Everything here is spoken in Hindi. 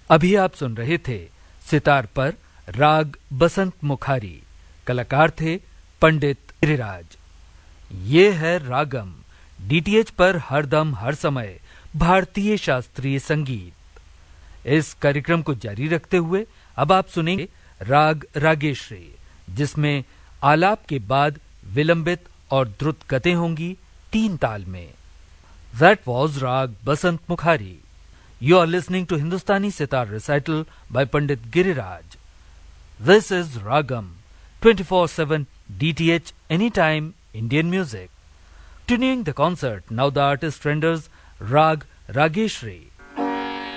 अभी आप सुन रहे थे सितार पर राग बसंत मुखारी, कलाकार थे पंडित गिरिराज। ये है रागम, डीटीएच पर हरदम हर समय भारतीय शास्त्रीय संगीत। इस कार्यक्रम को जारी रखते हुए अब आप सुनेंगे राग रागेश्री, जिसमें आलाप के बाद विलंबित और द्रुत गतें होंगी 3 ताल में। That was Rag Basant Mukhari. You are listening to Hindustani Sitar Recital by Pandit Giriraj. This is Ragam, 24/7 DTH Anytime Indian Music. Continuing the concert, now the artist renders Rag Rageshri